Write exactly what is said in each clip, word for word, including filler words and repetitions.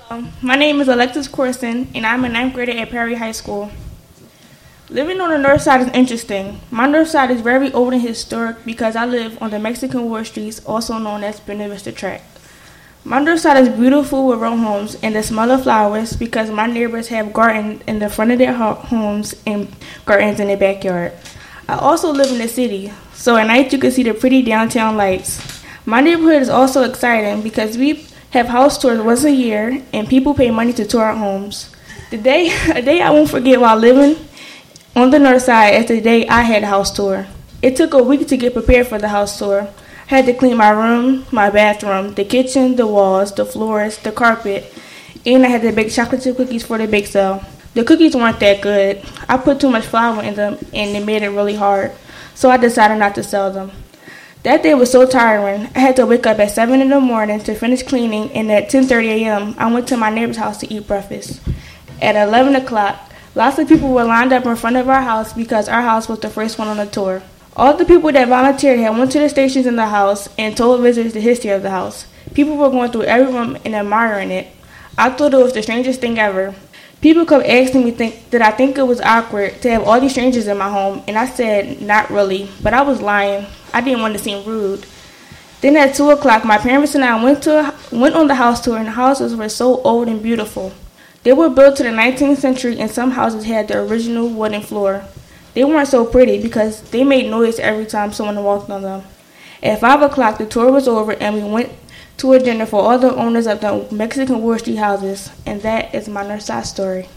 Um, my name is Alexis Corson, and I'm a ninth grader at Perry High School. Living on the north side is interesting. My north side is very old and historic because I live on the Mexican War streets, also known as Buena Vista Tract. My north side is beautiful with row homes and the smell of flowers because my neighbors have gardens in the front of their ho- homes and gardens in their backyard. I also live in the city, so at night you can see the pretty downtown lights. My neighborhood is also exciting because we have house tours once a year and people pay money to tour our homes. The day, a day I won't forget while living on the north side is the day I had a house tour. It took a week to get prepared for the house tour. I had to clean my room, my bathroom, the kitchen, the walls, the floors, the carpet, and I had to bake chocolate chip cookies for the bake sale. The cookies weren't that good. I put too much flour in them and it made it really hard, so I decided not to sell them. That day was so tiring. I had to wake up at seven in the morning to finish cleaning, and at ten thirty a.m. I went to my neighbor's house to eat breakfast. At eleven o'clock, lots of people were lined up in front of our house because our house was the first one on the tour. All the people that volunteered had went to the stations in the house and told visitors the history of the house. People were going through every room and admiring it. I thought it was the strangest thing ever. People kept asking me think, did I think it was awkward to have all these strangers in my home, and I said not really, but I was lying. I didn't want to seem rude. Then at two o'clock, my parents and I went to went on the house tour, and the houses were so old and beautiful. They were built to the nineteenth century, and some houses had the original wooden floor. They weren't so pretty because they made noise every time someone walked on them. At five o'clock, the tour was over, and we went to a dinner for all the owners of the Mexican Wall Street houses, and that is my north side story.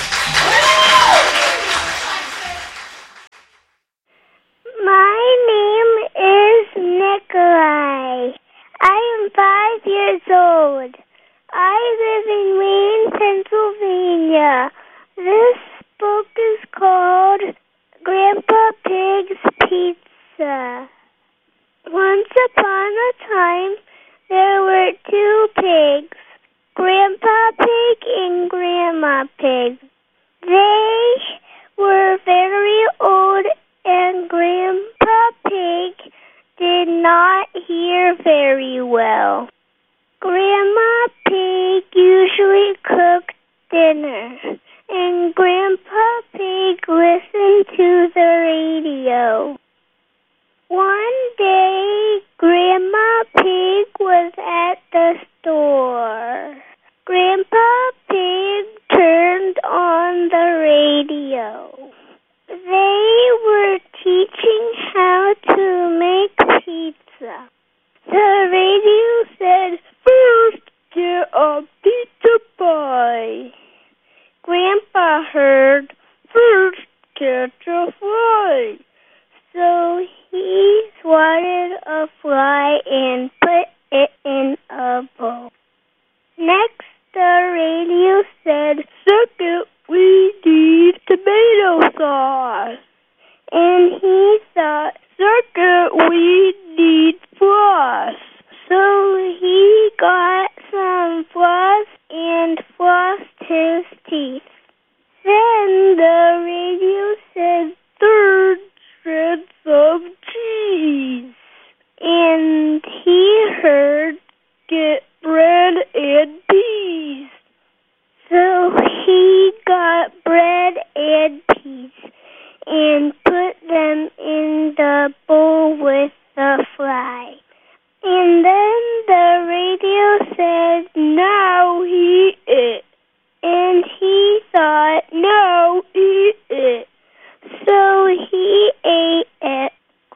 My name is Nikolai. I am five years old. I live in Wayne, Pennsylvania. This book is called Grandpa Pig's Pizza. Once upon a time, there were two pigs, Grandpa Pig and Grandma Pig. They were very old, and Grandpa Pig did not hear very well. Grandma Pig usually cooked dinner, and Grandpa Pig listened to the radio. One day, Grandma Pig was at the store. Grandpa Pig turned on the radio. They were teaching how to make pizza. The radio said, "First, get a pizza pie." Grandpa heard, "First, catch a fly." So he swatted a fly and put it in a bowl. Next, the radio said, "Second, we need tomato sauce." And he thought, "Second, we need floss." So he got some floss and flossed his teeth. Then the radio said, "Third, shred some cheese." And he heard, "Get bread and peas." So he got bread and peas and put them in the bowl with the fly. And then the radio said, "Now eat it." And he thought, "No, eat it." So he ate it.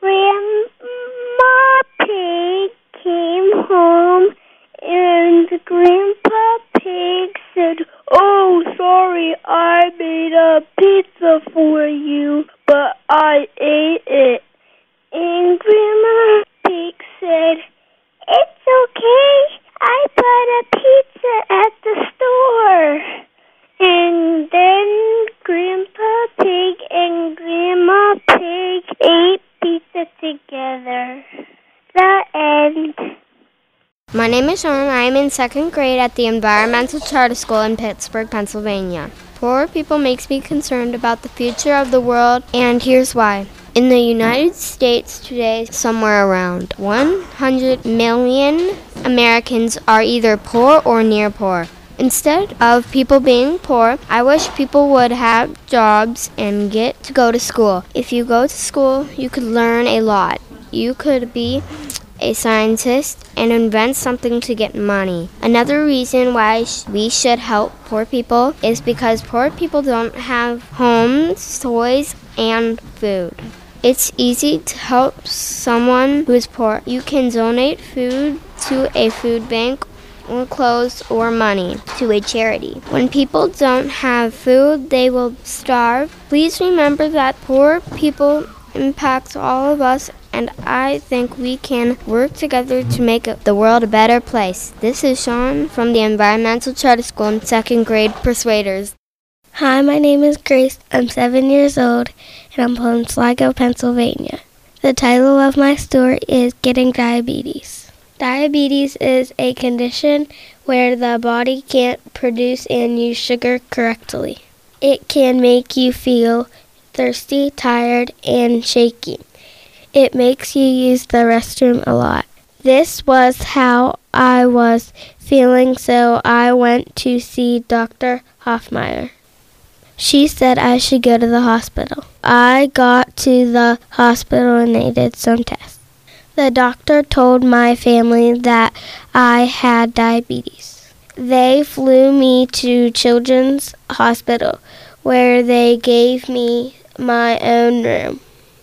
Grandma Pig came home, and Grandpa Pig said, "Oh, sorry, I made a pizza for you, but I ate it." And Grandma Pig said, "It's okay, I bought a pizza at the store." And then Grandpa Pig and Grandma Pig ate pizza together. The end. My name is Norm. I am in second grade at the Environmental Charter School in Pittsburgh, Pennsylvania. Poor people makes me concerned about the future of the world, and here's why. In the United States today, somewhere around one hundred million Americans are either poor or near poor. Instead of people being poor, I wish people would have jobs and get to go to school. If you go to school, you could learn a lot. You could be a scientist and invent something to get money. Another reason why we should help poor people is because poor people don't have homes, toys, and food. It's easy to help someone who is poor. You can donate food to a food bank or clothes or money to a charity. When people don't have food, they will starve. Please remember that poor people impact all of us, and I think we can work together to make the world a better place. This is Sean from the Environmental Charter School in second grade Persuaders. Hi, my name is Grace. I'm seven years old, and I'm from Sligo, Pennsylvania. The title of my story is Getting Diabetes. Diabetes is a condition where the body can't produce and use sugar correctly. It can make you feel thirsty, tired, and shaky. It makes you use the restroom a lot. This was how I was feeling, so I went to see Doctor Hoffmeyer. She said I should go to the hospital. I got to the hospital and they did some tests. The doctor told my family that I had diabetes. They flew me to Children's Hospital, where they gave me my own room.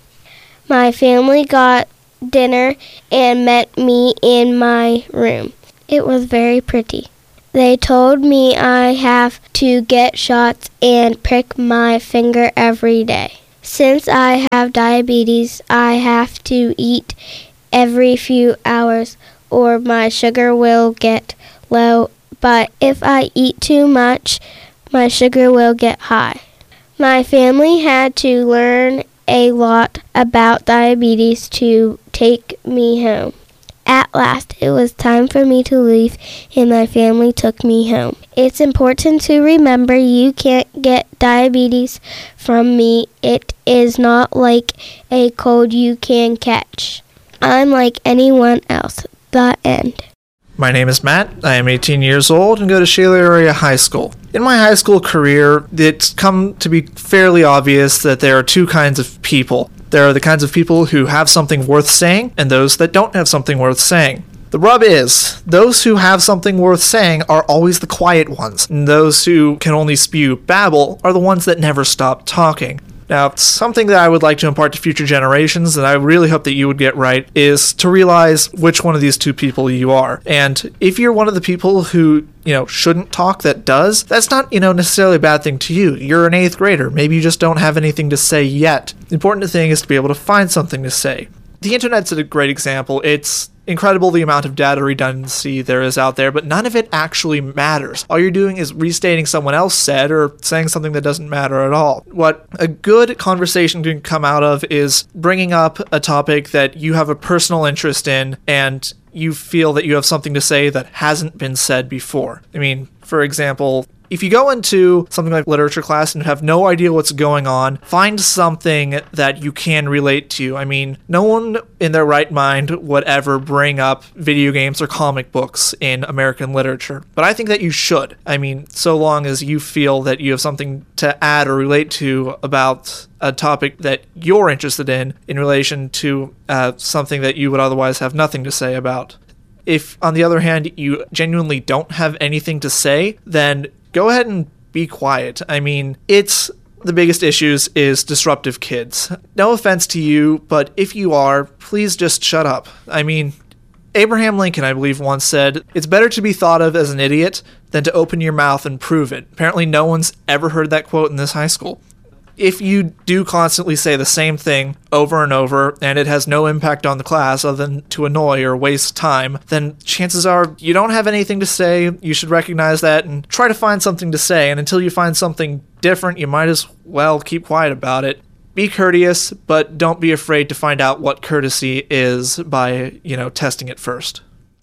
My family got dinner and met me in my room. It was very pretty. They told me I have to get shots and prick my finger every day. Since I have diabetes, I have to eat every few hours or my sugar will get low, but if I eat too much, my sugar will get high. My family had to learn a lot about diabetes to take me home. At last, it was time for me to leave, and my family took me home. It's important to remember you can't get diabetes from me. It is not like a cold you can catch. I'm like anyone else. The end. My name is Matt. I am eighteen years old and go to Shaler Area High School. In my high school career, it's come to be fairly obvious that there are two kinds of people. There are the kinds of people who have something worth saying and those that don't have something worth saying. The rub is, those who have something worth saying are always the quiet ones, and those who can only spew babble are the ones that never stop talking. Now, something that I would like to impart to future generations that I really hope that you would get right is to realize which one of these two people you are. And if you're one of the people who, you know, shouldn't talk that does, that's not, you know, necessarily a bad thing to you. You're an eighth grader. Maybe you just don't have anything to say yet. The important thing is to be able to find something to say. The internet's a great example. It's incredible the amount of data redundancy there is out there, but none of it actually matters. All you're doing is restating someone else said or saying something that doesn't matter at all. What a good conversation can come out of is bringing up a topic that you have a personal interest in and you feel that you have something to say that hasn't been said before. I mean, for example, if you go into something like literature class and have no idea what's going on, find something that you can relate to. I mean, no one in their right mind would ever bring up video games or comic books in American literature. But I think that you should. I mean, so long as you feel that you have something to add or relate to about a topic that you're interested in in relation to uh, something that you would otherwise have nothing to say about. If, on the other hand, you genuinely don't have anything to say, then go ahead and be quiet. I mean, it's the biggest issues is disruptive kids. No offense to you, but if you are, please just shut up. I mean, Abraham Lincoln, I believe, once said, "It's better to be thought of as an idiot than to open your mouth and prove it." Apparently no one's ever heard that quote in this high school. If you do constantly say the same thing over and over, and it has no impact on the class other than to annoy or waste time, then chances are you don't have anything to say. You should recognize that and try to find something to say, and until you find something different, you might as well keep quiet about it. Be courteous, but don't be afraid to find out what courtesy is by, you know, testing it first.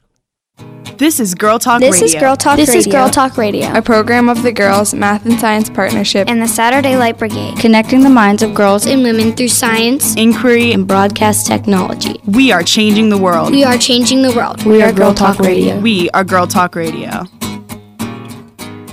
This is Girl Talk this Radio. This is Girl Talk this Radio. This is Girl Talk Radio, a program of the Girls Math and Science Partnership and the Saturday Light Brigade, connecting the minds of girls and women through science, inquiry, and broadcast technology. We are changing the world. We are changing the world. We, we are Girl Talk, Talk Radio. We are Girl Talk Radio.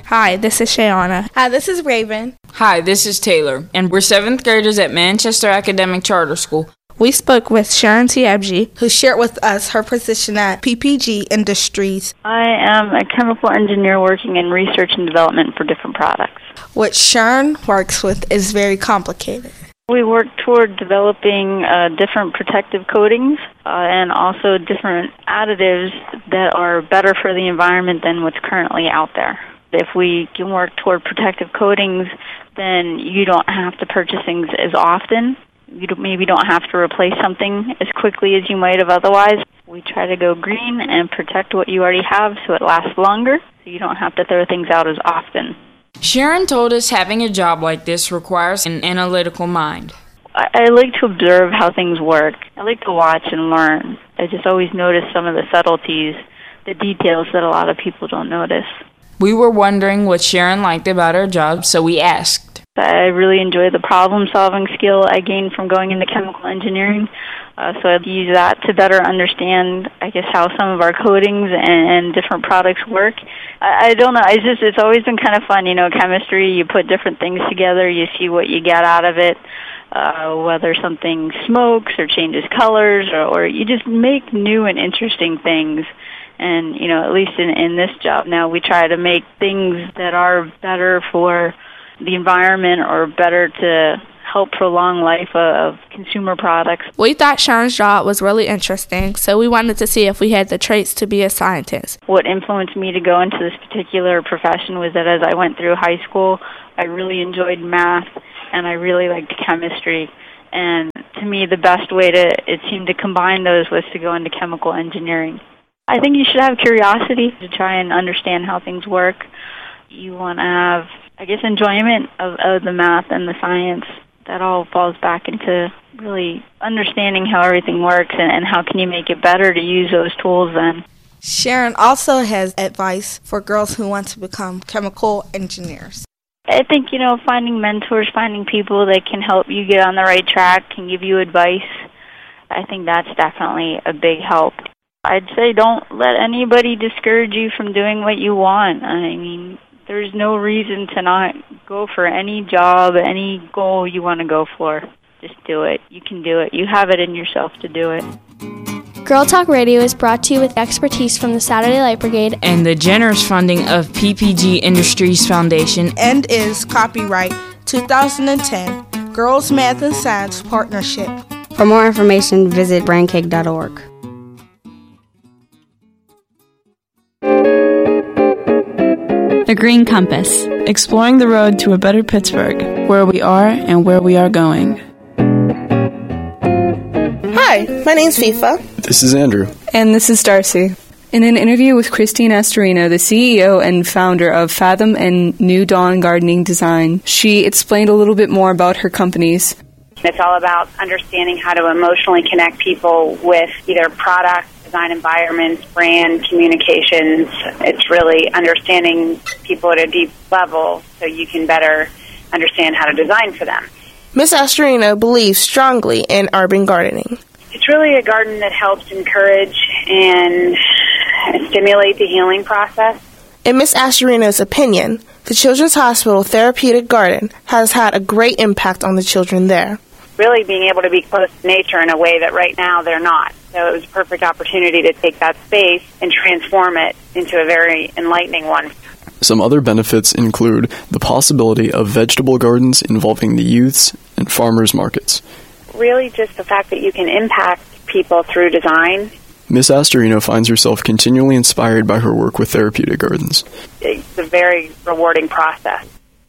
Hi, this is Shayana. Hi, this is Raven. Hi, this is Taylor, and we're seventh graders at Manchester Academic Charter School. We spoke with Sharon Tiabji, who shared with us her position at P P G Industries. I am a chemical engineer working in research and development for different products. What Sharon works with is very complicated. We work toward developing uh, different protective coatings uh, and also different additives that are better for the environment than what's currently out there. If we can work toward protective coatings, then you don't have to purchase things as often. You don't, maybe don't have to replace something as quickly as you might have otherwise. We try to go green and protect what you already have so it lasts longer, so you don't have to throw things out as often. Sharon told us having a job like this requires an analytical mind. I, I like to observe how things work. I like to watch and learn. I just always notice some of the subtleties, the details that a lot of people don't notice. We were wondering what Sharon liked about her job, so we asked. I really enjoy the problem-solving skill I gained from going into chemical engineering. Uh, so I'd use that to better understand, I guess, how some of our coatings and, and different products work. I, I don't know. It's just it's always been kind of fun, you know, chemistry. You put different things together, you see what you get out of it, uh, whether something smokes or changes colors, or, or you just make new and interesting things. And, you know, at least in, in this job now, we try to make things that are better for the environment or better to help prolong life of consumer products. We thought Sharon's job was really interesting, so we wanted to see if we had the traits to be a scientist. What influenced me to go into this particular profession was that as I went through high school, I really enjoyed math and I really liked chemistry. And to me, the best way to, it seemed to combine those was to go into chemical engineering. I think you should have curiosity to try and understand how things work. You want to have, I guess, enjoyment of, of the math and the science. That all falls back into really understanding how everything works and, and how can you make it better to use those tools then. Sharon also has advice for girls who want to become chemical engineers. I think, you know, finding mentors, finding people that can help you get on the right track, can give you advice, I think that's definitely a big help. I'd say don't let anybody discourage you from doing what you want. I mean, there's no reason to not go for any job, any goal you want to go for. Just do it. You can do it. You have it in yourself to do it. Girl Talk Radio is brought to you with expertise from the Saturday Light Brigade and the generous funding of P P G Industries Foundation, and is copyright two thousand ten Girls Math and Science Partnership. For more information, visit brain cake dot org. The Green Compass, exploring the road to a better Pittsburgh, where we are and where we are going. Hi, my name's FIFA. This is Andrew. And this is Darcy. In an interview with Christine Astorino, the C E O and founder of Fathom and New Dawn Gardening Design, she explained a little bit more about her companies. It's all about understanding how to emotionally connect people with either product, design environments, brand, communications. It's really understanding people at a deep level so you can better understand how to design for them. Miz Astorino believes strongly in urban gardening. It's really a garden that helps encourage and stimulate the healing process. In Miz Astorino's opinion, the Children's Hospital Therapeutic Garden has had a great impact on the children there. Really being able to be close to nature in a way that right now they're not. So it was a perfect opportunity to take that space and transform it into a very enlightening one. Some other benefits include the possibility of vegetable gardens involving the youths and farmers markets. Really just the fact that you can impact people through design. Miz Astorino finds herself continually inspired by her work with therapeutic gardens. It's a very rewarding process.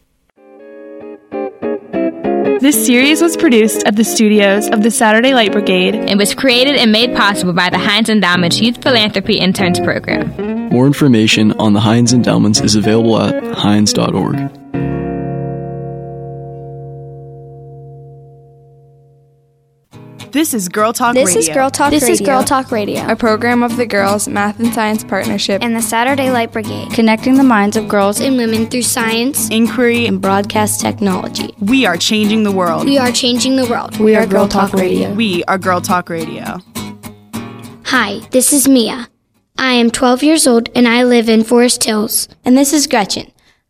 This series was produced at the studios of the Saturday Light Brigade and was created and made possible by the Heinz Endowment's Youth Philanthropy Interns Program. More information on the Heinz Endowments is available at heinz dot org. This is Girl Talk this Radio. Is Girl Talk this Radio. is Girl Talk Radio, a program of the Girls Math and Science Partnership and the Saturday Light Brigade, connecting the minds of girls and women through science, inquiry, and broadcast technology. We are changing the world. We are changing the world. We, we are Girl Talk, Talk Radio. We are Girl Talk Radio. Hi, this is Mia. I am twelve years old and I live in Forest Hills. And this is Gretchen.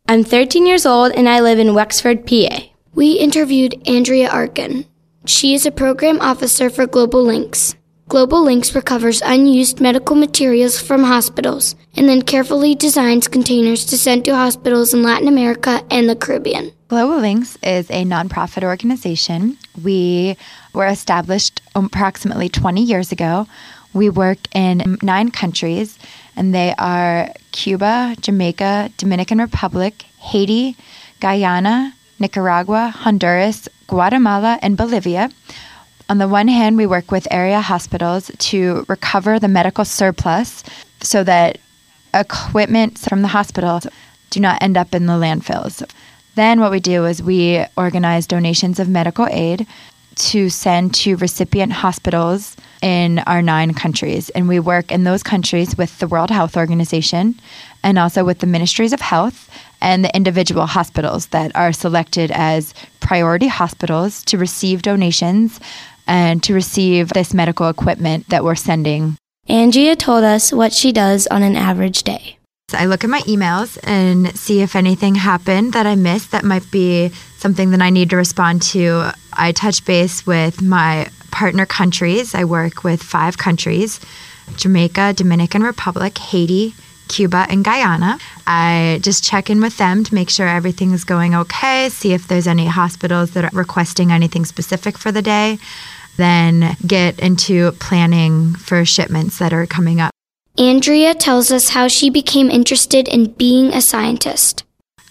I'm thirteen years old and I live in Wexford, P A. We interviewed Andrea Arkin. She is a program officer for Global Links. Global Links recovers unused medical materials from hospitals and then carefully designs containers to send to hospitals in Latin America and the Caribbean. Global Links is a nonprofit organization. We were established approximately twenty years ago. We work in nine countries, and they are Cuba, Jamaica, Dominican Republic, Haiti, Guyana, Nicaragua, Honduras, Guatemala, and Bolivia. On the one hand, we work with area hospitals to recover the medical surplus so that equipment from the hospital do not end up in the landfills. Then what we do is we organize donations of medical aid to send to recipient hospitals in our nine countries. And we work in those countries with the World Health Organization and also with the Ministries of Health and the individual hospitals that are selected as priority hospitals to receive donations and to receive this medical equipment that we're sending. Andrea told us what she does on an average day. I look at my emails and see if anything happened that I missed that might be something that I need to respond to. I touch base with my partner countries. I work with five countries: Jamaica, Dominican Republic, Haiti, Cuba, and Guyana. I just check in with them to make sure everything is going okay, see if there's any hospitals that are requesting anything specific for the day, then get into planning for shipments that are coming up. Andrea tells us how she became interested in being a scientist.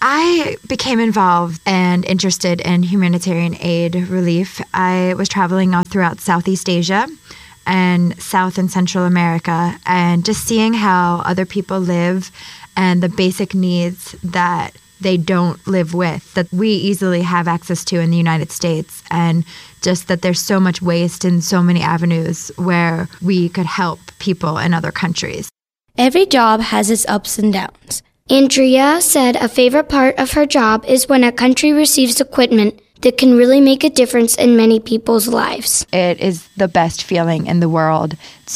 I became involved and interested in humanitarian aid relief. I was traveling all throughout Southeast Asia and South and Central America, and just seeing how other people live and the basic needs that they don't live with, that we easily have access to in the United States, and just that there's so much waste in so many avenues where we could help people in other countries. Every job has its ups and downs. Andrea said a favorite part of her job is when a country receives equipment that can really make a difference in many people's lives. It is the best feeling in the world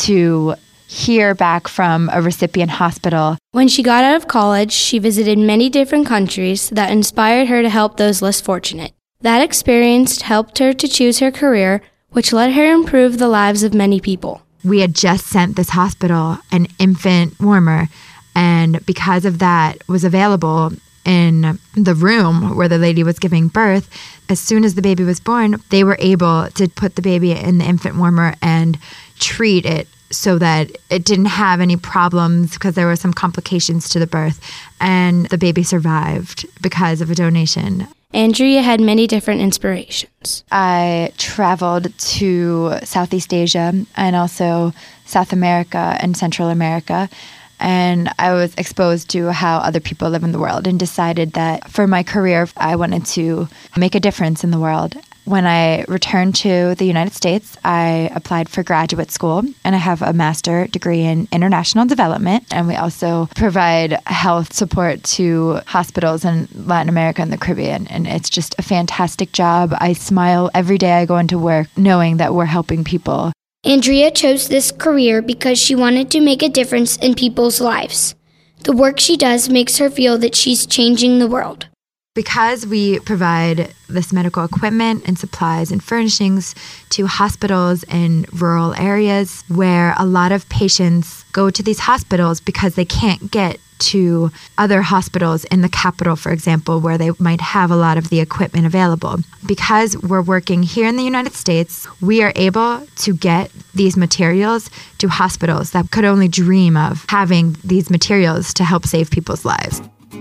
to hear back from a recipient hospital. When she got out of college, she visited many different countries that inspired her to help those less fortunate. That experience helped her to choose her career, which let her improve the lives of many people. We had just sent this hospital an infant warmer, and because of that was available in the room where the lady was giving birth, as soon as the baby was born, they were able to put the baby in the infant warmer and treat it so that it didn't have any problems, because there were some complications to the birth, and the baby survived because of a donation. Andrea had many different inspirations. I traveled to Southeast Asia and also South America and Central America, and I was exposed to how other people live in the world and decided that for my career, I wanted to make a difference in the world. When I returned to the United States, I applied for graduate school, and I have a master's degree in international development, and we also provide health support to hospitals in Latin America and the Caribbean, and it's just a fantastic job. I smile every day I go into work knowing that we're helping people. Andrea chose this career because she wanted to make a difference in people's lives. The work she does makes her feel that she's changing the world. Because we provide this medical equipment and supplies and furnishings to hospitals in rural areas where a lot of patients go to these hospitals because they can't get to other hospitals in the capital, for example, where they might have a lot of the equipment available. Because we're working here in the United States, we are able to get these materials to hospitals that could only dream of having these materials to help save people's lives.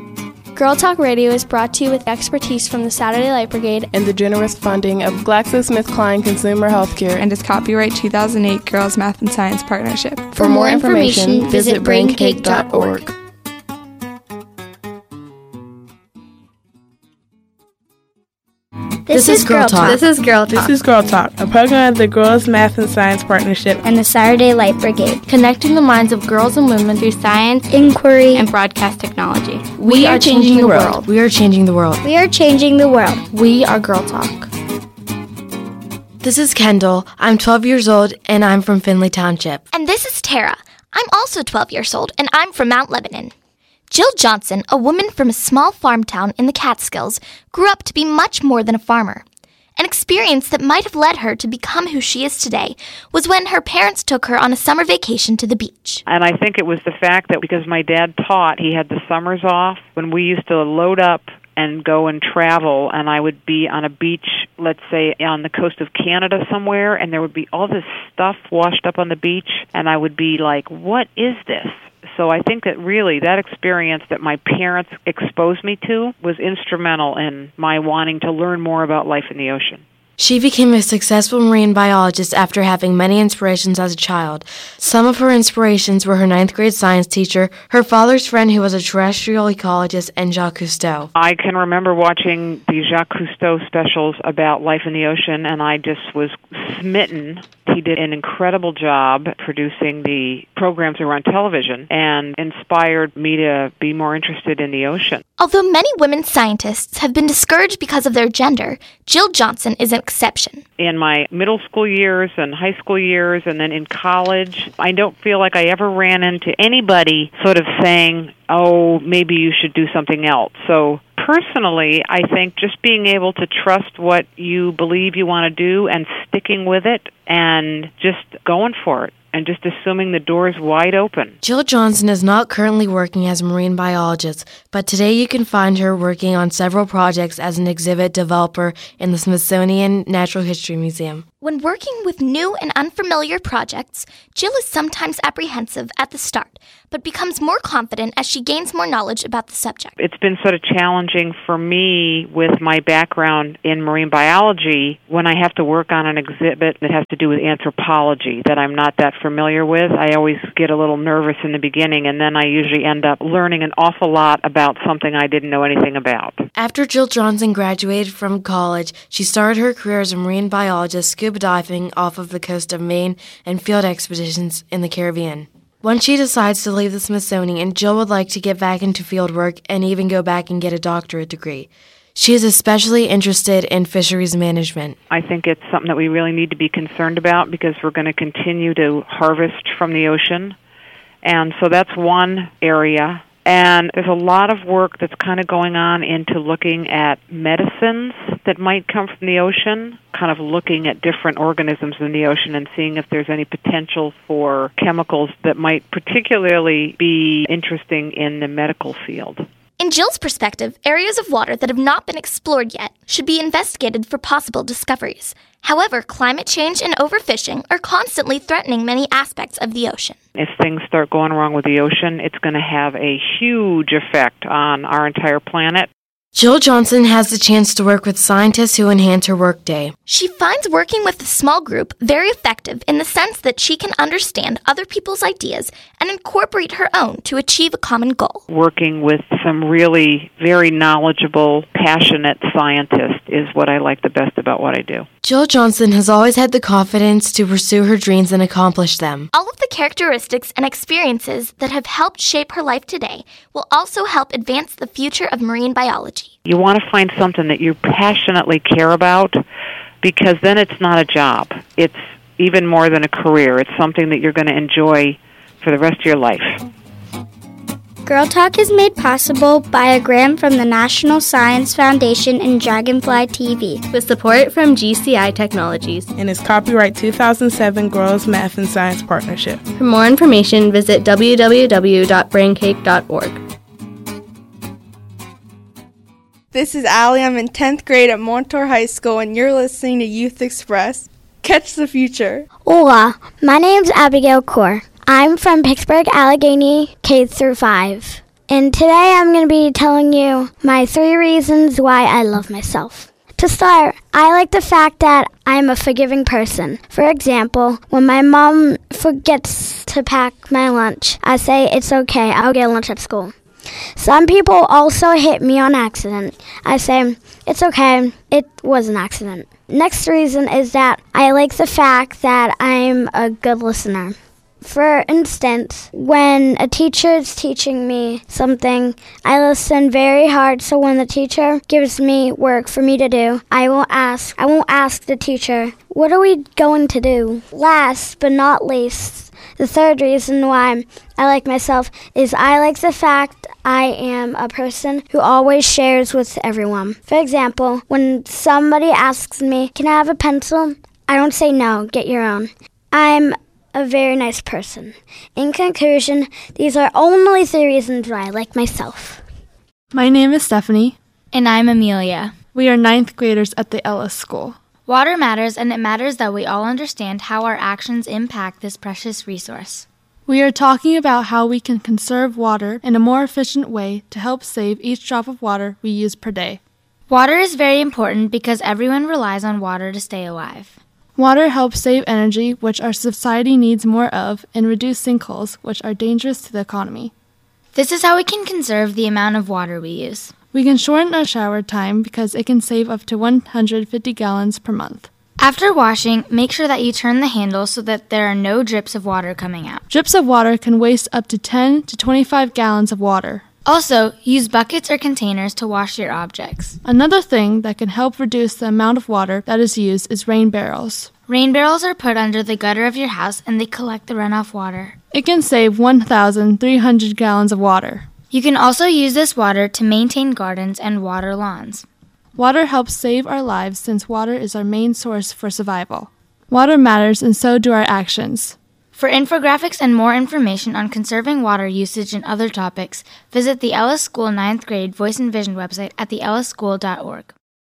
Girl Talk Radio is brought to you with expertise from the Saturday Light Brigade and the generous funding of GlaxoSmithKline Consumer Healthcare and its copyright two thousand eight Girls Math and Science Partnership. For, For more information, information visit brain cake dot org. This, this is Girl Talk. This is Girl Talk. This is Girl Talk, a program of the Girls Math and Science Partnership and the Saturday Light Brigade, connecting the minds of girls and women through science, inquiry, and broadcast technology. We, we are, are changing, changing the world. world. We are changing the world. We are changing the world. We are Girl Talk. This is Kendall. I'm twelve years old, and I'm from Findlay Township. And this is Tara. I'm also twelve years old, and I'm from Mount Lebanon. Jill Johnson, a woman from a small farm town in the Catskills, grew up to be much more than a farmer. An experience that might have led her to become who she is today was when her parents took her on a summer vacation to the beach. And I think it was the fact that because my dad taught, he had the summers off, when we used to load up and go and travel, and I would be on a beach, let's say on the coast of Canada somewhere, and there would be all this stuff washed up on the beach, and I would be like, what is this? So I think that really that experience that my parents exposed me to was instrumental in my wanting to learn more about life in the ocean. She became a successful marine biologist after having many inspirations as a child. Some of her inspirations were her ninth grade science teacher, her father's friend who was a terrestrial ecologist, and Jacques Cousteau. I can remember watching the Jacques Cousteau specials about life in the ocean, and I just was smitten. He did an incredible job producing the programs around television and inspired me to be more interested in the ocean. Although many women scientists have been discouraged because of their gender, Jill Johnson is an exception. In my middle school years and high school years and then in college, I don't feel like I ever ran into anybody sort of saying, oh, maybe you should do something else. So personally, I think just being able to trust what you believe you want to do and sticking with it and just going for it and just assuming the door is wide open. Jill Johnson is not currently working as a marine biologist, but today you can find her working on several projects as an exhibit developer in the Smithsonian Natural History Museum. When working with new and unfamiliar projects, Jill is sometimes apprehensive at the start, but becomes more confident as she gains more knowledge about the subject. It's been sort of challenging for me with my background in marine biology when I have to work on an exhibit that has to do with anthropology that I'm not that familiar with. I always get a little nervous in the beginning, and then I usually end up learning an awful lot about something I didn't know anything about. After Jill Johnson graduated from college, she started her career as a marine biologist, scuba diving off of the coast of Maine and field expeditions in the Caribbean. Once she decides to leave the Smithsonian, Jill would like to get back into field work and even go back and get a doctorate degree. She is especially interested in fisheries management. I think it's something that we really need to be concerned about because we're going to continue to harvest from the ocean. And so that's one area. And there's a lot of work that's kind of going on into looking at medicines that might come from the ocean, kind of looking at different organisms in the ocean and seeing if there's any potential for chemicals that might particularly be interesting in the medical field. In Jill's perspective, areas of water that have not been explored yet should be investigated for possible discoveries. However, climate change and overfishing are constantly threatening many aspects of the ocean. If things start going wrong with the ocean, it's going to have a huge effect on our entire planet. Jill Johnson has the chance to work with scientists who enhance her workday. She finds working with a small group very effective in the sense that she can understand other people's ideas and incorporate her own to achieve a common goal. Working with some really very knowledgeable, passionate scientists is what I like the best about what I do. Jill Johnson has always had the confidence to pursue her dreams and accomplish them. All of the characteristics and experiences that have helped shape her life today will also help advance the future of marine biology. You want to find something that you passionately care about because then it's not a job. It's even more than a career. It's something that you're going to enjoy for the rest of your life. Girl Talk is made possible by a grant from the National Science Foundation and Dragonfly T V, with support from G C I Technologies, and is copyright two thousand seven Girls Math and Science Partnership. For more information, visit w w w dot brain cake dot org. This is Allie. I'm in tenth grade at Montour High School, and you're listening to Youth Express. Catch the future. Hola, my name's Abigail Kaur. I'm from Pittsburgh, Allegheny, K through five. And today I'm going to be telling you my three reasons why I love myself. To start, I like the fact that I'm a forgiving person. For example, when my mom forgets to pack my lunch, I say it's okay, I'll get lunch at school. Some people also hit me on accident. I say, it's okay, it was an accident. Next reason is that I like the fact that I'm a good listener. For instance, when a teacher is teaching me something, I listen very hard, so when the teacher gives me work for me to do, I won't ask, I won't ask the teacher, what are we going to do? Last but not least, The third reason why I like myself is I like the fact I am a person who always shares with everyone. For example, when somebody asks me, can I have a pencil? I don't say no, get your own. I'm a very nice person. In conclusion, these are only three reasons why I like myself. My name is Stephanie. And I'm Amelia. We are ninth graders at the Ellis School. Water matters, and it matters that we all understand how our actions impact this precious resource. We are talking about how we can conserve water in a more efficient way to help save each drop of water we use per day. Water is very important because everyone relies on water to stay alive. Water helps save energy, which our society needs more of, and reduce sinkholes, which are dangerous to the economy. This is how we can conserve the amount of water we use. We can shorten our shower time because it can save up to one hundred fifty gallons per month. After washing, make sure that you turn the handle so that there are no drips of water coming out. Drips of water can waste up to ten to twenty-five gallons of water. Also, use buckets or containers to wash your objects. Another thing that can help reduce the amount of water that is used is rain barrels. Rain barrels are put under the gutter of your house and they collect the runoff water. It can save one thousand three hundred gallons of water. You can also use this water to maintain gardens and water lawns. Water helps save our lives since water is our main source for survival. Water matters and so do our actions. For infographics and more information on conserving water usage and other topics, visit the Ellis School ninth grade Voice and Vision website at the ellis school dot org.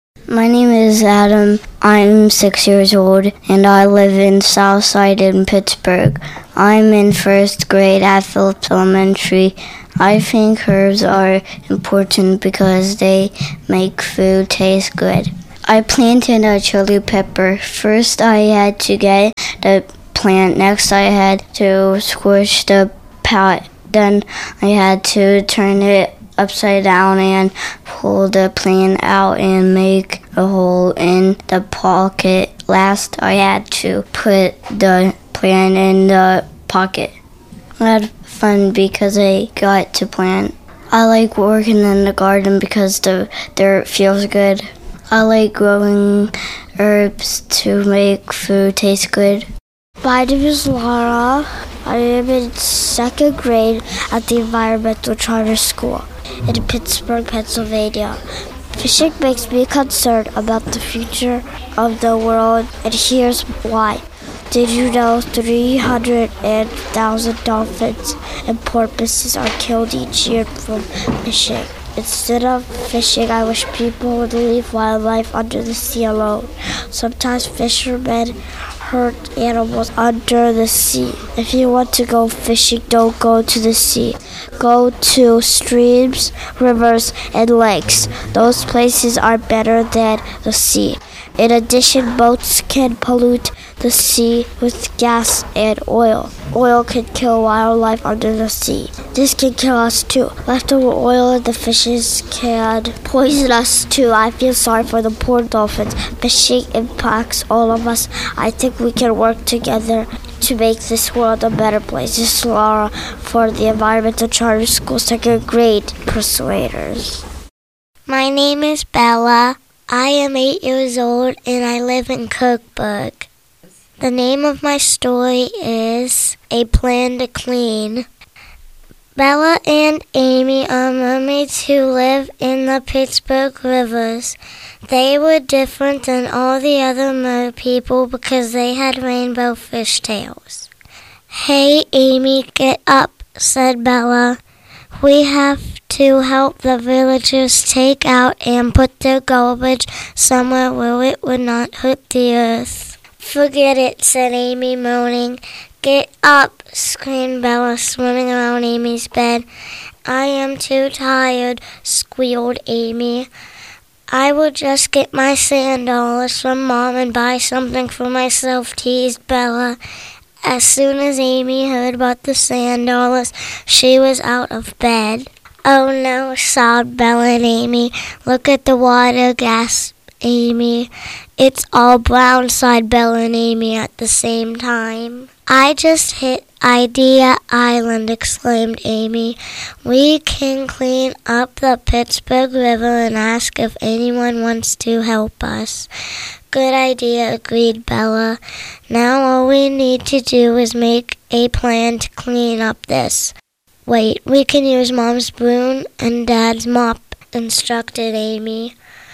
My name is Adam. I'm six years old, and I live in Southside in Pittsburgh. I'm in first grade at Phillips Elementary. I think herbs are important because they make food taste good. I planted a chili pepper. First, I had to get the plant. Next, I had to squish the pot. Then, I had to turn it upside down and pull the plant out and make a hole in the pocket. Last, I had to put the plant in the pocket. I had fun because I got to plant. I like working in the garden because the dirt feels good. I like growing herbs to make food taste good. My name is Laura. I am in second grade at the Environmental Charter School in Pittsburgh, Pennsylvania. Fishing makes me concerned about the future of the world, and here's why. Did you know three hundred thousand dolphins and porpoises are killed each year from fishing? Instead of fishing, I wish people would leave wildlife under the sea alone. Sometimes fishermen hurt animals under the sea. If you want to go fishing, don't go to the sea. Go to streams, rivers, and lakes. Those places are better than the sea. In addition, boats can pollute the sea with gas and oil. Oil can kill wildlife under the sea. This can kill us too. Leftover oil in the fishes can poison us too. I feel sorry for the poor dolphins. Fishing impacts all of us. I think we can work together to make this world a better place. This is Laura for the Environmental Charter School second grade Persuaders. My name is Bella. I am eight years old and I live in Kirkburg. The name of my story is A Plan to Clean. Bella and Amy are mermaids who live in the Pittsburgh rivers. They were different than all the other mer people because they had rainbow fishtails. Hey, Amy, get up, said Bella. We have to help the villagers take out and put their garbage somewhere where it would not hurt the earth. Forget it, said Amy, moaning. Get up, screamed Bella, swimming around Amy's bed. I am too tired, squealed Amy. I will just get my sand dollars from Mom and buy something for myself, teased Bella. As soon as Amy heard about the sand dollars, she was out of bed. Oh no, sobbed Bella and Amy. Look at the water, gasped Amy. It's all brown, sighed Bella and Amy at the same time. I just hit idea, Island, exclaimed Amy. We can clean up the Pittsburgh River and ask if anyone wants to help us. Good idea, agreed Bella. Now all we need to do is make a plan to clean up this. Wait, we can use Mom's broom and Dad's mop, instructed Amy.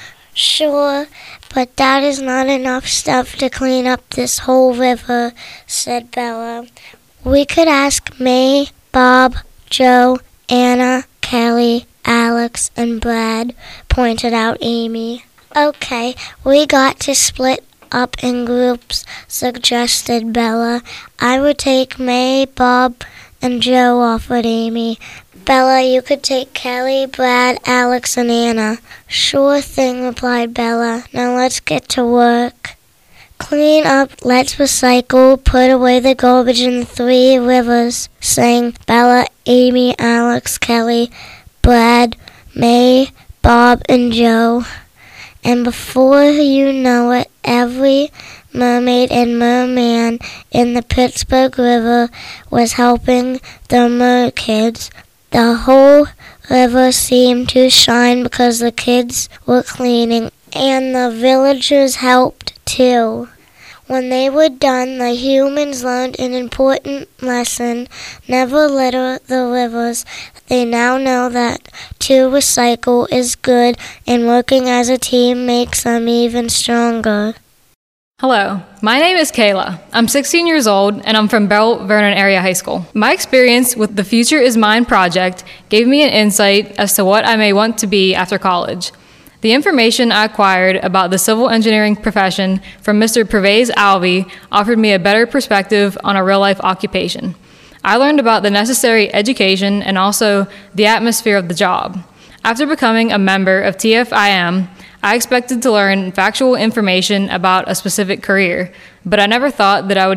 Sure, but that is not enough stuff to clean up this whole river, said Bella. We could ask May, Bob, Joe, Anna, Kelly, Alex, and Brad, pointed out Amy. Okay, we got to split up in groups, suggested Bella. I would take May, Bob, and Joe, offered Amy. Bella, you could take Kelly, Brad, Alex, and Anna. Sure thing, replied Bella. Now let's get to work. Clean up, let's recycle, put away the garbage in the three rivers, sang Bella, Amy, Alex, Kelly, Brad, May, Bob, and Joe. And before you know it, every mermaid and merman in the Pittsburgh River was helping the merkids. The whole river seemed to shine because the kids were cleaning, and the villagers helped too. When they were done, the humans learned an important lesson: never litter the rivers. They now know that to recycle is good, and working as a team makes them even stronger. Hello, my name is Kayla. I'm sixteen years old and I'm from Bell Vernon Area High School. My experience with the Future is Mine project gave me an insight as to what I may want to be after college. The information I acquired about the civil engineering profession from Mister Pervez Alvey offered me a better perspective on a real-life occupation. I learned about the necessary education and also the atmosphere of the job. After becoming a member of T F I M, I expected to learn factual information about a specific career, but I never thought that I would